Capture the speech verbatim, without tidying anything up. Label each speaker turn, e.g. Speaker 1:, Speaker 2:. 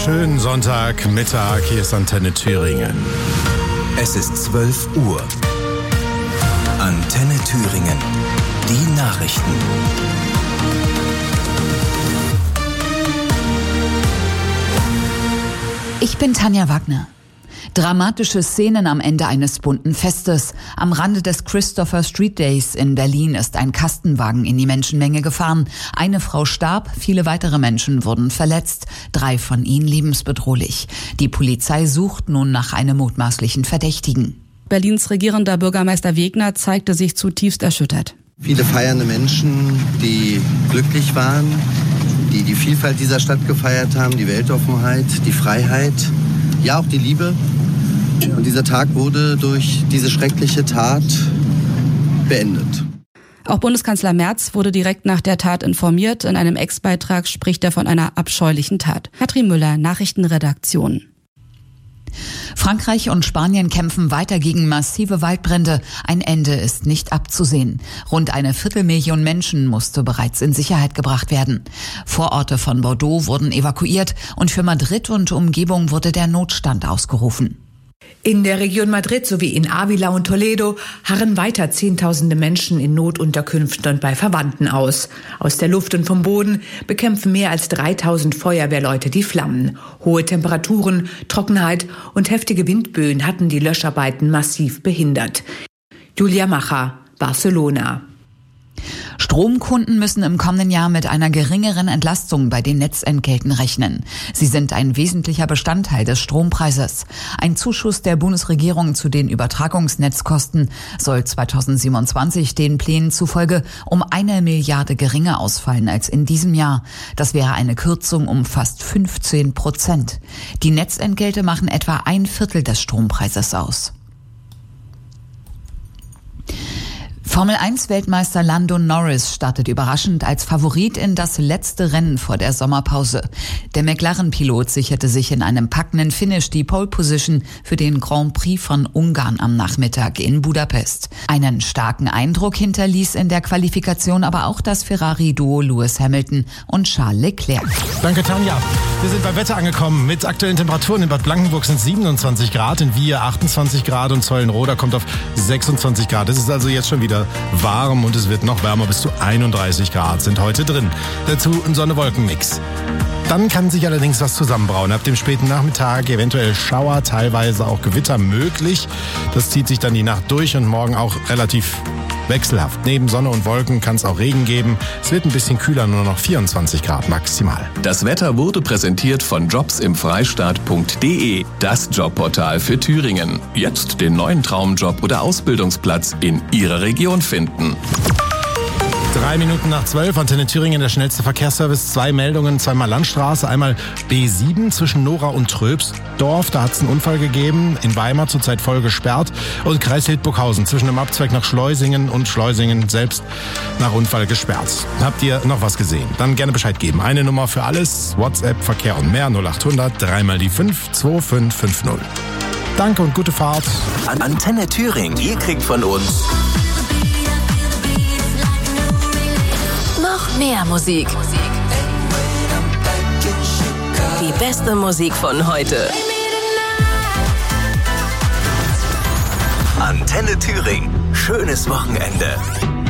Speaker 1: Schönen Sonntagmittag, hier ist Antenne Thüringen.
Speaker 2: Es ist zwölf Uhr. Antenne Thüringen. Die Nachrichten.
Speaker 3: Ich bin Tanja Wagner. Dramatische Szenen am Ende eines bunten Festes. Am Rande des Christopher Street Days in Berlin ist ein Kastenwagen in die Menschenmenge gefahren. Eine Frau starb, viele weitere Menschen wurden verletzt, drei von ihnen lebensbedrohlich. Die Polizei sucht nun nach einem mutmaßlichen Verdächtigen.
Speaker 4: Berlins regierender Bürgermeister Wegner zeigte sich zutiefst erschüttert.
Speaker 5: Viele feiernde Menschen, die glücklich waren, die die Vielfalt dieser Stadt gefeiert haben, die Weltoffenheit, die Freiheit, ja auch die Liebe. Und dieser Tag wurde durch diese schreckliche Tat beendet.
Speaker 4: Auch Bundeskanzler Merz wurde direkt nach der Tat informiert. In einem Ex-Beitrag spricht er von einer abscheulichen Tat. Katrin Müller, Nachrichtenredaktion.
Speaker 3: Frankreich und Spanien kämpfen weiter gegen massive Waldbrände. Ein Ende ist nicht abzusehen. Rund eine Viertelmillion Menschen musste bereits in Sicherheit gebracht werden. Vororte von Bordeaux wurden evakuiert und für Madrid und Umgebung wurde der Notstand ausgerufen.
Speaker 6: In der Region Madrid sowie in Ávila und Toledo harren weiter Zehntausende Menschen in Notunterkünften und bei Verwandten aus. Aus der Luft und vom Boden bekämpfen mehr als dreitausend Feuerwehrleute die Flammen. Hohe Temperaturen, Trockenheit und heftige Windböen hatten die Löscharbeiten massiv behindert. Julia Macher, Barcelona.
Speaker 3: Stromkunden müssen im kommenden Jahr mit einer geringeren Entlastung bei den Netzentgelten rechnen. Sie sind ein wesentlicher Bestandteil des Strompreises. Ein Zuschuss der Bundesregierung zu den Übertragungsnetzkosten soll zweitausendsiebenundzwanzig den Plänen zufolge um eine Milliarde geringer ausfallen als in diesem Jahr. Das wäre eine Kürzung um fast fünfzehn Prozent. Die Netzentgelte machen etwa ein Viertel des Strompreises aus. Formel eins Weltmeister Lando Norris startet überraschend als Favorit in das letzte Rennen vor der Sommerpause. Der McLaren-Pilot sicherte sich in einem packenden Finish die Pole Position für den Grand Prix von Ungarn am Nachmittag in Budapest. Einen starken Eindruck hinterließ in der Qualifikation aber auch das Ferrari-Duo Lewis Hamilton und Charles Leclerc.
Speaker 1: Danke, Tanja. Wir sind beim Wetter angekommen. Mit aktuellen Temperaturen in Bad Blankenburg sind siebenundzwanzig Grad, in Wier achtundzwanzig Grad und Zeulenroda kommt auf sechsundzwanzig Grad. Es ist also jetzt schon wieder warm und es wird noch wärmer, bis zu einunddreißig Grad sind heute drin. Dazu ein Sonne-Wolken-Mix. Dann kann sich allerdings was zusammenbrauen. Ab dem späten Nachmittag eventuell Schauer, teilweise auch Gewitter möglich. Das zieht sich dann die Nacht durch und morgen auch relativ wechselhaft. Neben Sonne und Wolken kann es auch Regen geben. Es wird ein bisschen kühler, nur noch vierundzwanzig Grad maximal.
Speaker 7: Das Wetter wurde präsentiert von jobs im freistaat punkt de, das Jobportal für Thüringen. Jetzt den neuen Traumjob oder Ausbildungsplatz in Ihrer Region finden.
Speaker 1: Drei Minuten nach zwölf, Antenne Thüringen, der schnellste Verkehrsservice. Zwei Meldungen, zweimal Landstraße, einmal B sieben zwischen Nora und Tröbsdorf. Da hat es einen Unfall gegeben, in Weimar zurzeit voll gesperrt. Und Kreis Hildburghausen zwischen dem Abzweig nach Schleusingen und Schleusingen selbst nach Unfall gesperrt. Habt ihr noch was gesehen? Dann gerne Bescheid geben. Eine Nummer für alles, WhatsApp, Verkehr und mehr, null achthundert, dreimal die fünf, zwei fünf fünf null. Danke und gute Fahrt.
Speaker 2: Antenne Thüringen, ihr kriegt von uns
Speaker 8: noch mehr Musik. Die beste Musik von heute.
Speaker 2: Antenne Thüringen. Schönes Wochenende.